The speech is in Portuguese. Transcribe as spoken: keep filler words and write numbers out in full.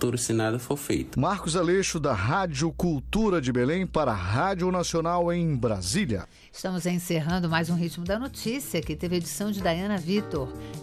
futuro se nada for feito. Marcos Aleixo, da Rádio Cultura de Belém, para a Rádio Nacional em Brasília. Estamos encerrando mais um Ritmo da Notícia, que teve edição de Dayana Vitor.